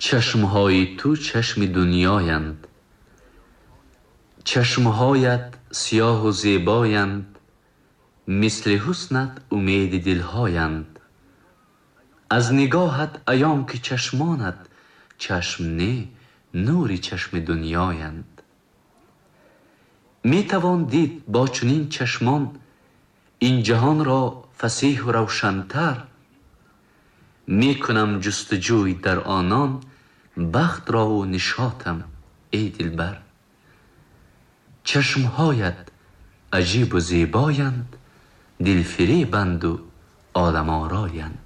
چشمهای تو چشم دنیایند، چشمهایت سیاه و زیبایند، مثل حسنت امید دلهایند. از نگاهت ایام که چشمانت چشم نه نور چشم دنیایند. می توان دید با چنین چشمان این جهان را فصیح و روشن‌تر. می کنم جستجوی در آنان بخت را و نشاطم ای دلبر. چشمهایت عجیب و زیبایند، دل فریبند و عالم آرایند.